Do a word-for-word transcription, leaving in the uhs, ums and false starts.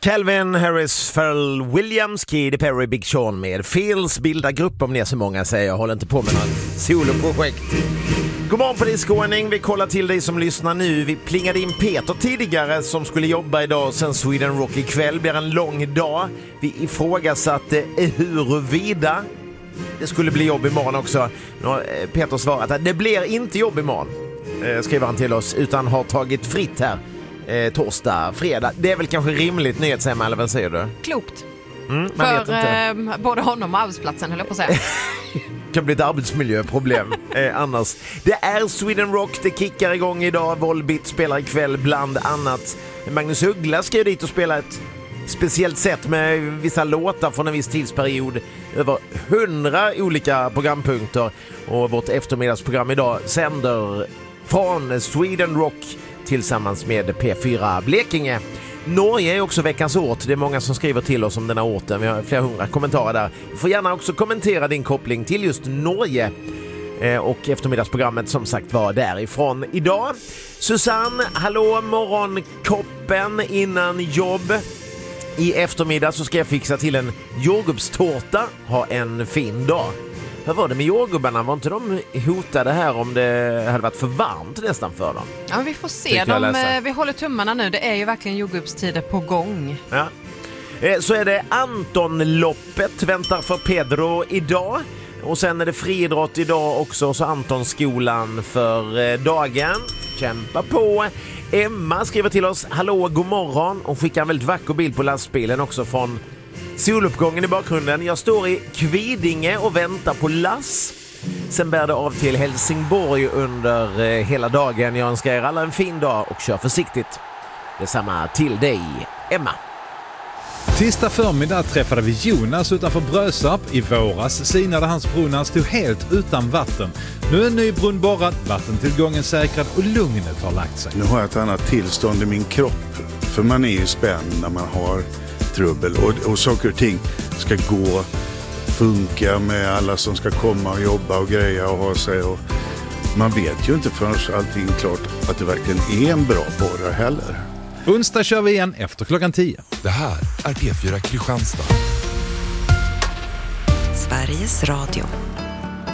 Calvin Harris, Pharrell Williams, Katy Perry, Big Sean med Feels bildar grupp om det så många säger. Jag håller inte på med någon soloprojekt. God morgon på diskordning. Vi kollar till dig som lyssnar nu. Vi plingade in Peter tidigare som skulle jobba idag. Sen Sweden Rock ikväll blir en lång dag. Vi ifrågasatte huruvida det skulle bli jobb imorgon också. Nu har Peter svarat att det blir inte jobb imorgon, skriver han till oss, utan har tagit fritt här. Eh, torsdag, fredag. Det är väl kanske rimligt nyhetshemma, eller vad säger du? Klokt. Mm, man För vet inte. Eh, både honom och arbetsplatsen, höll jag på att säga. Det kan bli ett arbetsmiljöproblem eh, annars. Det är Sweden Rock, det kickar igång idag. Volbeat spelar ikväll bland annat. Magnus Uggla ska ju dit och spela ett speciellt sätt med vissa låtar från en viss tidsperiod. Över hundra olika programpunkter. Och vårt eftermiddagsprogram idag sänder från Sweden Rock tillsammans med P fyra Blekinge. Norge är också veckans ort. Det är många som skriver till oss om den här orten. Vi har flera hundra kommentarer där. Du får gärna också kommentera din koppling till just Norge. Eh, och eftermiddagsprogrammet som sagt var därifrån idag. Susanne, hallå morgonkoppen innan jobb. I eftermiddag så ska jag fixa till en jordgubbstårta. Ha en fin dag. Hur var det med jordgubbarna? Var inte de hotade här om det hade varit för varmt nästan för dem? Ja, vi får se. De, vi håller tummarna nu. Det är ju verkligen jordgubbstider på gång. Ja. Så är det Antonloppet väntar för Pedro idag. Och sen är det friidrott idag också. Så Antonskolan för dagen. Kämpa på. Emma skriver till oss. Hallå, god morgon. Och skickar en väldigt vacker bild på lastbilen också från soluppgången i bakgrunden. Jag står i Kvidinge och väntar på lass. Sen bär det av till Helsingborg under eh, hela dagen. Jag önskar er alla en fin dag och kör försiktigt. Detsamma till dig, Emma. Tisdag förmiddag träffade vi Jonas utanför Brösarp. I våras sinade hans brunn. Han stod helt utan vatten. Nu är en ny brunn borrad, vattentillgången säkrad och lugnet har lagt sig. Nu har jag ett annat tillstånd i min kropp. För man är ju spänd när man har trubbel. Och, och saker och ting ska gå, funka med alla som ska komma och jobba och greja och ha sig. Och man vet ju inte förrän allting är klart att det verkligen är en bra borra heller. Onsdag kör vi igen efter klockan tio. Det här är P fyra Kristianstad. Sveriges Radio.